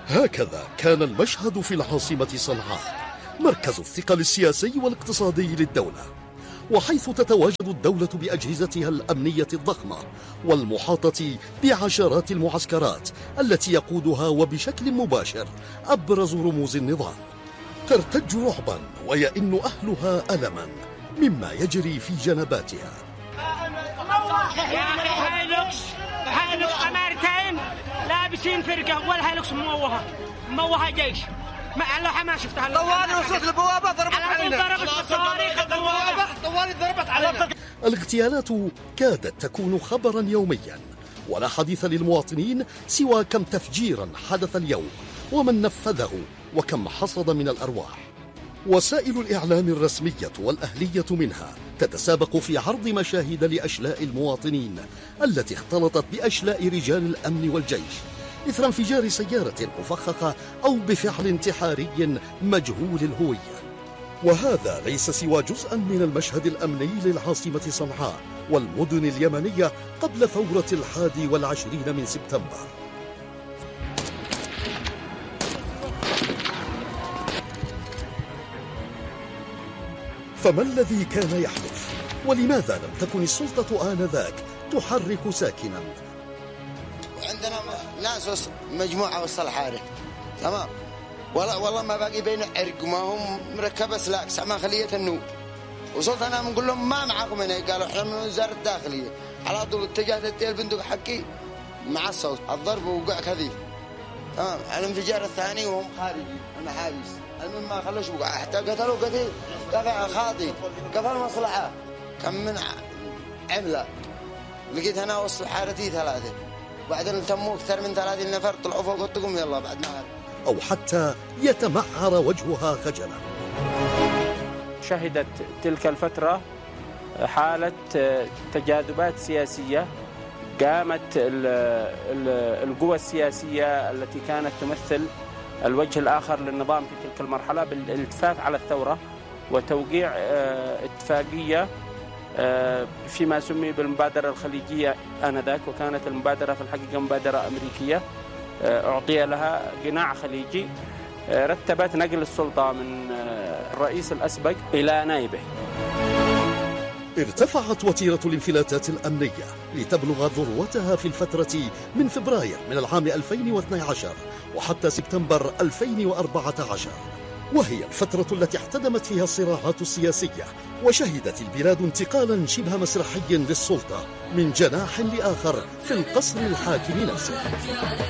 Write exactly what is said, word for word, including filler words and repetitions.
هكذا كان المشهد في العاصمة صنعاء، مركز الثقل السياسي والاقتصادي للدولة، وحيث تتواجد الدولة بأجهزتها الأمنية الضخمة والمحاطة بعشرات المعسكرات التي يقودها وبشكل مباشر أبرز رموز النظام. ترتج رعبا ويئن أهلها ألما مما يجري في جنباتها. يا أخي هايلوكس هايلوكس قمارتين لابسين فرقة والهايلوكس موهة موهة جيش ما اللوحة ما شفتها. طوالي وصلت البوابة ضربت علينا. ضربت بالصواريخ البوابة طوالي ضربت علينا. الاغتيالات كادت تكون خبرا يوميا، ولا حديث للمواطنين سوى كم تفجيرا حدث اليوم ومن نفذه وكم حصد من الأرواح. وسائل الإعلام الرسمية والأهلية منها تتسابق في عرض مشاهد لأشلاء المواطنين التي اختلطت بأشلاء رجال الأمن والجيش إثر انفجار سيارة مفخخة أو بفعل انتحاري مجهول الهوية. وهذا ليس سوى جزءا من المشهد الأمني للعاصمة صنعاء والمدن اليمنية قبل ثورة الحادي والعشرين من سبتمبر. فما الذي كان يحدث؟ ولماذا لم تكن السلطة آنذاك تحرك ساكنا؟ عندنا ناس مجموعة وصل حارة تمام، والله والله ما باقي بين عرق ما هم مركبة سلاكس مع خلية النوب. وصلت أنا بنقول لهم ما معكم هنا، قالوا إحنا من وزارة الداخلية. على طول اتجهت ادي البندق حقي مع الصوت الضرب ووقع كثير تمام. الانفجار الثاني وهم خارجي أنا حابس، المهم ما خلوش بقع حتى قتلوا كثير، قطع خاطي قفل مصلحة كم من عملة. لقيت أنا وسط حارتي ثلاثة، بعدين تموا أكثر من ثلاثين نفر طلعوا فوق الطقم يلا بعد ما أو حتى يتمعر وجهها خجلا. شهدت تلك الفترة حالة تجاذبات سياسية، قامت القوى السياسية التي كانت تمثل الوجه الآخر للنظام في تلك المرحلة بالالتفاف على الثورة وتوقيع اتفاقية فيما سمي بالمبادرة الخليجية آنذاك، وكانت المبادرة في الحقيقة مبادرة أمريكية أعطي لها قناع خليجي رتبت نقل السلطة من الرئيس الأسبق إلى نائبه. ارتفعت وتيرة الانفلاتات الأمنية لتبلغ ذروتها في الفترة من فبراير من العام ألفين واثني عشر وحتى سبتمبر ألفين وأربعة عشر، وهي الفترة التي احتدمت فيها الصراعات السياسية وشهدت البلاد انتقالا شبه مسرحي للسلطة من جناح لآخر في القصر الحاكم نفسه.